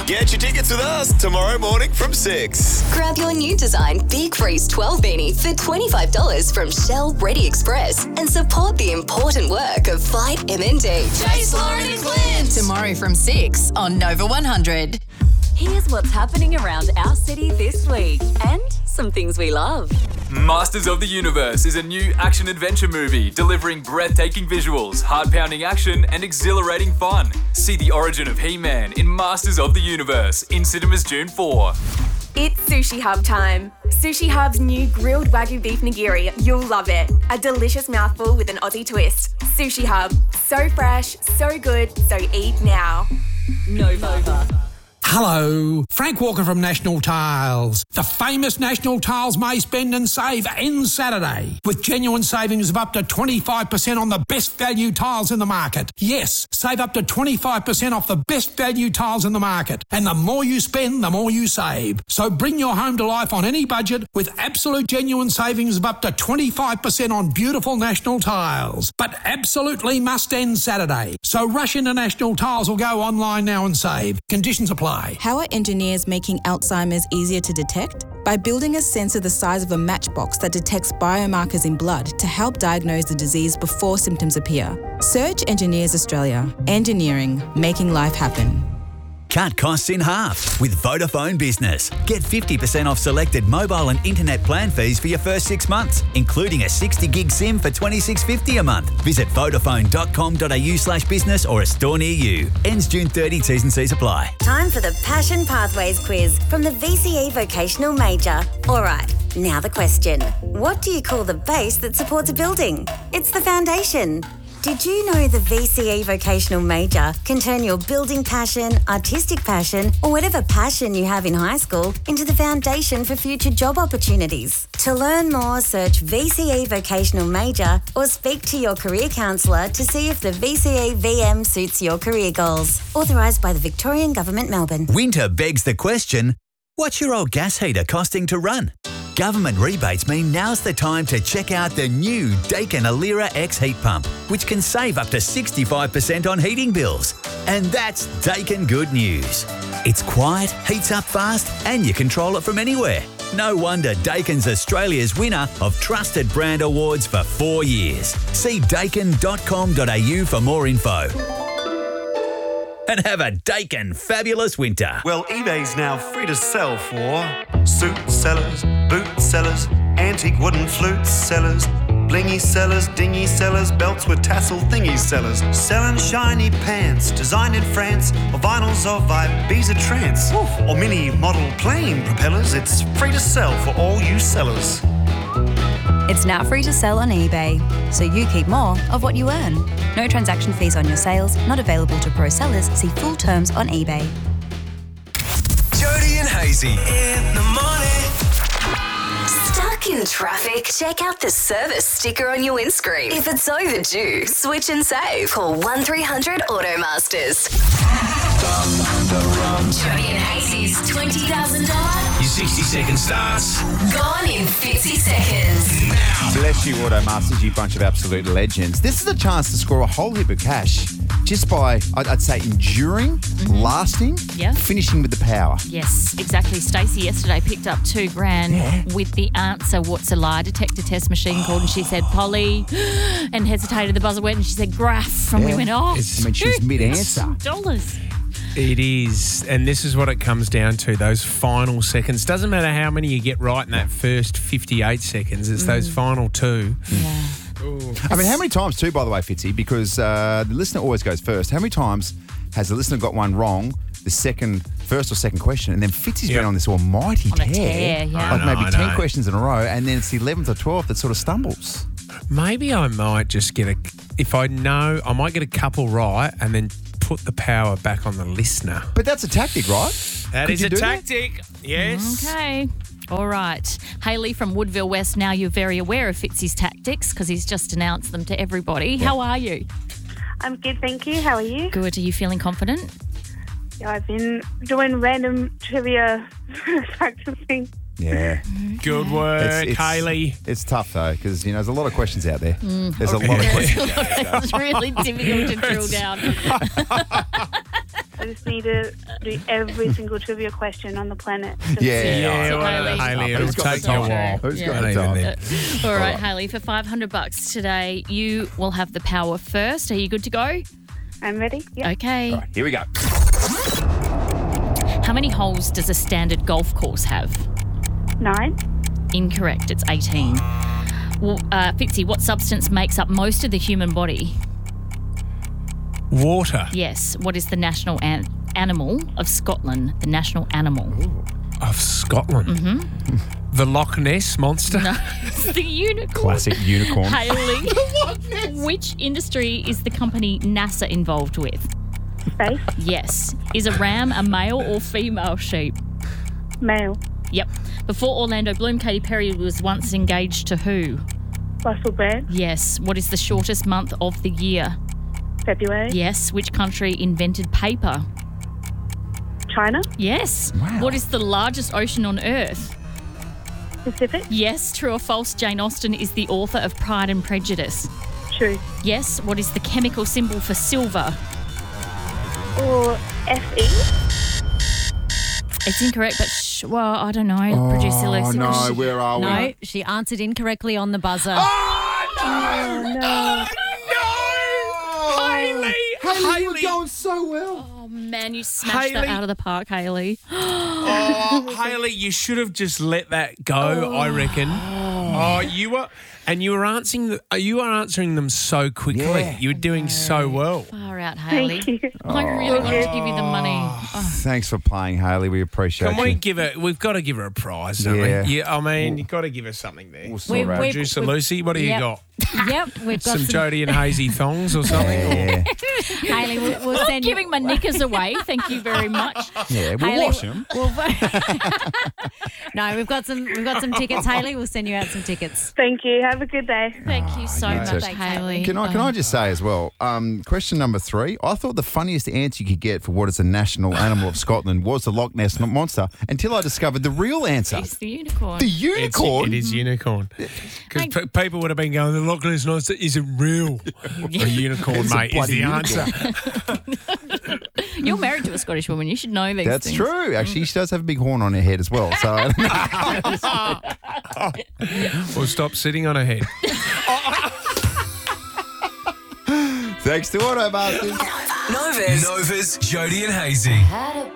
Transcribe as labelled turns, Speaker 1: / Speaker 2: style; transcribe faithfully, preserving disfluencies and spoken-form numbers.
Speaker 1: Get your tickets with us tomorrow morning from six.
Speaker 2: Grab your new design Big Freeze twelve beanie for twenty-five dollars from Shell Ready Express and support the important work of Fight M N D.
Speaker 3: Chase, Lauren and Clint.
Speaker 4: Tomorrow from six on Nova one hundred.
Speaker 2: Here's what's happening around our city this week and some things we love.
Speaker 5: Masters of the Universe is a new action-adventure movie delivering breathtaking visuals, heart-pounding action and exhilarating fun. See the origin of He-Man in Masters of the Universe in cinemas June fourth.
Speaker 6: It's Sushi Hub time. Sushi Hub's new grilled Wagyu beef nigiri. You'll love it. A delicious mouthful with an Aussie twist. Sushi Hub. So fresh, so good, so eat now.
Speaker 2: Nova.
Speaker 7: Hello, Frank Walker from National Tiles. The famous National Tiles May Spend and Save ends Saturday with genuine savings of up to twenty-five percent on the best value tiles in the market. Yes, save up to twenty-five percent off the best value tiles in the market. And the more you spend, the more you save. So bring your home to life on any budget with absolute genuine savings of up to twenty-five percent on beautiful National Tiles. But absolutely must end Saturday. So rush into National Tiles or go online now and save. Conditions apply.
Speaker 8: How are engineers making Alzheimer's easier to detect? By building a sensor the size of a matchbox that detects biomarkers in blood to help diagnose the disease before symptoms appear. Search Engineers Australia. Engineering, making life happen.
Speaker 9: Cut costs in half with Vodafone Business. Get fifty percent off selected mobile and internet plan fees for your first six months, including a sixty gig SIM for twenty-six fifty a month. Visit vodafone dot com dot a u slash business or a store near you. Ends June thirtieth, T's and C's apply.
Speaker 10: Time for the Passion Pathways quiz from the V C E Vocational Major. All right, now the question. What do you call the base that supports a building? It's the foundation. Did you know the V C E Vocational Major can turn your building passion, artistic passion, or whatever passion you have in high school into the foundation for future job opportunities? To learn more, search V C E Vocational Major or speak to your career counsellor to see if the V C E V M suits your career goals. Authorised by the Victorian Government, Melbourne.
Speaker 9: Winter begs the question, what's your old gas heater costing to run? Government rebates mean now's the time to check out the new Daikin Alira X heat pump, which can save up to sixty-five percent on heating bills. And that's Daikin good news. It's quiet, heats up fast, and you control it from anywhere. No wonder Daikin's Australia's winner of Trusted Brand Awards for four years. See daikin dot com dot a u for more info. And have a Daikin fabulous winter.
Speaker 11: Well, eBay's now free to sell for suit sellers, boot sellers, antique wooden flute sellers, blingy sellers, dingy sellers, belts with tassel thingy sellers, selling shiny pants, designed in France, or vinyls of Ibiza trance, or mini model plane propellers. It's free to sell for all you sellers.
Speaker 12: It's now free to sell on eBay, so you keep more of what you earn. No transaction fees on your sales, not available to pro sellers. See full terms on eBay.
Speaker 1: Jody and Hazy in the morning.
Speaker 2: Stuck in traffic? Check out the service sticker on your windscreen. If it's overdue, switch and save. Call one three hundred Automasters. Jody and Hazy's twenty thousand dollars.
Speaker 1: Your sixty second starts.
Speaker 2: Gone in fifty seconds.
Speaker 1: Now.
Speaker 13: Bless you, Automasters, you bunch of absolute legends. This is a chance to score a whole heap of cash just by, I'd, I'd say, enduring, mm-hmm. lasting,
Speaker 14: yeah.
Speaker 13: finishing with the power.
Speaker 14: Yes, exactly. Stacey yesterday picked up two grand yeah. with the answer, what's a lie detector test machine called? And she said, Polly, and hesitated, the buzzer went, and she said, graph. And yeah. we went, oh,
Speaker 13: it's, I mean, she was mid-answer.
Speaker 14: Dollars.
Speaker 15: It is, and this is what it comes down to, those final seconds. Doesn't matter how many you get right in that first fifty-eight seconds, it's mm. those final two.
Speaker 14: Yeah.
Speaker 15: Ooh.
Speaker 13: I mean, how many times too, by the way, Fitzy, because uh, the listener always goes first. How many times has the listener got one wrong, the second, first or second question, and then Fitzy's yep. been on this almighty
Speaker 14: on
Speaker 13: tear,
Speaker 14: a tear yeah.
Speaker 13: like
Speaker 15: know,
Speaker 13: maybe ten questions in a row, and then it's the eleventh or twelfth that sort of stumbles.
Speaker 15: Maybe I might just get a, if I know, I might get a couple right and then put the power back on the listener.
Speaker 13: But that's a tactic, right?
Speaker 15: That
Speaker 13: Could
Speaker 15: is a tactic. That? Yes.
Speaker 14: Okay. All right. Hayley from Woodville West, now you're very aware of Fitzy's tactics because he's just announced them to everybody.
Speaker 6: Yeah.
Speaker 14: How are you?
Speaker 6: I'm good, thank you. How are you?
Speaker 14: Good. Are you feeling confident?
Speaker 6: Yeah, I've been doing random trivia practicing.
Speaker 13: Yeah.
Speaker 15: Good work,
Speaker 13: it's, it's,
Speaker 15: Hayley.
Speaker 13: It's tough, though, because, you know, there's a lot of questions out there.
Speaker 14: Mm,
Speaker 13: there's
Speaker 14: okay.
Speaker 13: a lot of questions out there.
Speaker 14: It's really difficult to drill down.
Speaker 16: just need to do every single trivia question on the planet. Just
Speaker 13: Yeah,
Speaker 16: to-
Speaker 15: Yeah,
Speaker 14: So,
Speaker 15: well,
Speaker 14: Hayley-
Speaker 15: Hayley, it'll
Speaker 13: Who's got
Speaker 15: take
Speaker 13: the
Speaker 15: you a
Speaker 13: time?
Speaker 15: while.
Speaker 13: Who's
Speaker 14: Yeah.
Speaker 13: got the
Speaker 15: Not even
Speaker 13: time?
Speaker 15: then.
Speaker 14: All right, Hayley, for five hundred bucks today, you will have the power first. Are you good to go?
Speaker 16: I'm ready. Yeah.
Speaker 14: Okay.
Speaker 13: All right, here we go.
Speaker 14: How many holes does a standard golf course have?
Speaker 16: Nine.
Speaker 14: Incorrect. It's eighteen. Well, uh, Fitzy, what substance makes up most of the human body?
Speaker 15: Water
Speaker 14: Yes. What is the national an- animal of Scotland? The national animal.
Speaker 15: of Scotland.
Speaker 14: Mm-hmm.
Speaker 15: The Loch Ness Monster.
Speaker 14: No, it's the unicorn.
Speaker 13: Classic unicorn.
Speaker 14: Hayley, which industry is the company NASA involved with?
Speaker 16: Space.
Speaker 14: Yes. Is a ram a male or female sheep?
Speaker 16: Male.
Speaker 14: Yep. Before Orlando Bloom, Katy Perry was once engaged to who?
Speaker 16: Russell Brand.
Speaker 14: Yes. What is the shortest month of the year?
Speaker 16: February.
Speaker 14: Yes. Which country invented paper?
Speaker 16: China.
Speaker 14: Yes.
Speaker 13: Wow.
Speaker 14: What is the largest ocean on Earth?
Speaker 16: Pacific.
Speaker 14: Yes. True or false, Jane Austen is the author of Pride and Prejudice?
Speaker 16: True.
Speaker 14: Yes. What is the chemical symbol for silver?
Speaker 16: Or F E.
Speaker 14: It's incorrect, but sh- well, I don't know.
Speaker 13: Oh,
Speaker 14: Producer Lucy.
Speaker 13: no,
Speaker 14: She-
Speaker 13: where are we?
Speaker 3: No, she answered incorrectly on the buzzer.
Speaker 15: Oh,
Speaker 16: Oh, no.
Speaker 15: Hayley!
Speaker 13: Hayley, you were going so well.
Speaker 14: Oh man, you smashed that
Speaker 15: Hayley.
Speaker 14: out of the park, Hayley.
Speaker 15: Oh, Hayley, you should have just let that go, I reckon. Oh, you were, and you were answering. The, you are answering them so quickly.
Speaker 13: Yeah.
Speaker 15: You were doing so well.
Speaker 14: Far out, Hayley.
Speaker 16: Thank you.
Speaker 14: I really wanted to give you the money. Oh.
Speaker 13: Thanks for playing, Hayley. We appreciate
Speaker 15: Can we
Speaker 13: you.
Speaker 15: give her? We've got to give her a prize, don't
Speaker 13: Yeah.
Speaker 15: we? Yeah. I mean, you've got to give her something there.
Speaker 13: We'll sort
Speaker 3: We-
Speaker 13: out.
Speaker 3: we-
Speaker 15: Producer
Speaker 3: we've-
Speaker 15: Lucy, what do you
Speaker 3: Yep.
Speaker 15: got?
Speaker 3: Yep, we've got
Speaker 15: Some
Speaker 3: some.
Speaker 15: Jodie and Hazy thongs or something?
Speaker 13: Yeah,
Speaker 3: Hayley, we'll, we'll
Speaker 14: I'm
Speaker 3: send you.
Speaker 14: giving my knickers away. Thank you very much.
Speaker 13: yeah. We'll
Speaker 3: Hayley,
Speaker 13: wash them.
Speaker 3: we'll- no, we've got some. We've got some tickets, Hayley. We'll send you out some tickets.
Speaker 16: Thank you. Have a good day.
Speaker 14: Thank you so
Speaker 13: you
Speaker 14: much,
Speaker 13: too.
Speaker 3: Thanks,
Speaker 14: Hayley.
Speaker 13: Can I, can I just say as well, um, question number three, I thought the funniest answer you could get for what is the national animal of Scotland was the Loch Ness Monster until I discovered the real answer.
Speaker 14: It's the unicorn.
Speaker 13: The
Speaker 15: It's,
Speaker 13: unicorn?
Speaker 15: it is unicorn. Because pe- people would have been going, the Loch Ness Monster isn't real. A unicorn,
Speaker 13: It's a
Speaker 15: mate, is
Speaker 13: bloody
Speaker 15: the
Speaker 13: unicorn.
Speaker 15: answer.
Speaker 14: You're married to a Scottish woman. You should know these
Speaker 13: That's
Speaker 14: things.
Speaker 13: true. Actually, she does have a big horn on her head as well. So
Speaker 15: Or stop sitting on her head.
Speaker 13: thanks to Automasters.
Speaker 1: Nova's, Nova's Jodie and Hazy.
Speaker 2: Had a